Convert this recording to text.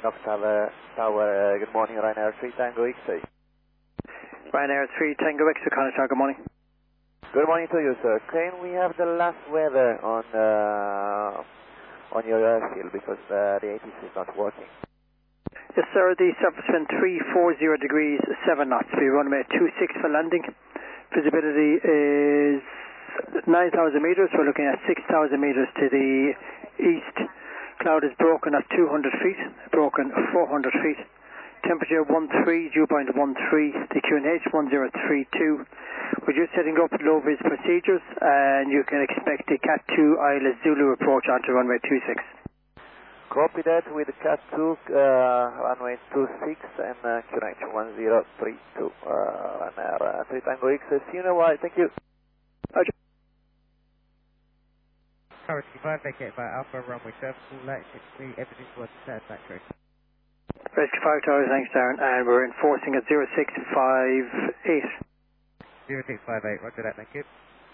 Knox Tower, good morning, Ryanair 3 Tango X-ray. Ryanair 3 Tango X, O'Connor, good morning. Good morning to you, sir. Can we have the last weather on your airfield because the ATC is not working? Yes, sir. The surface wind 340 degrees, 7 knots. We runway 26 for landing. Visibility is 9,000 meters. We're looking at 6,000 meters to the east. Cloud is broken at 200 feet, broken 400 feet. Temperature 13, dew point 13, the QNH 1032. We're just setting up low-vis procedures, and you can expect the Cat 2 Isla Zulu approach onto runway 26. Copy that with Cat 2, runway 26 and QNH 1032, Ryanair 3 Tango X. See you in a while, thank you. Roger. Currently 5 vacate by Alpha runway 7, full light 63, everything's working satisfactory. Rescue 5 Towers, thanks Darren, and we're enforcing at 0658. 0658, roger that, thank you.